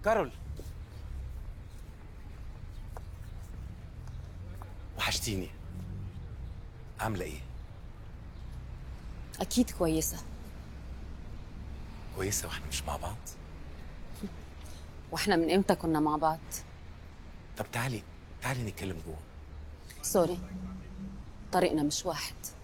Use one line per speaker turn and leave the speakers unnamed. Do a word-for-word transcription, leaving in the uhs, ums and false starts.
كارول، وحشتيني. عاملة ايه؟
أكيد كويسة.
كويسة واحنا مش مع بعض؟
وإحنا من إمتى كنا مع بعض؟
طب تعالي تعالي نتكلم جوه.
سوري، طريقنا مش واحد.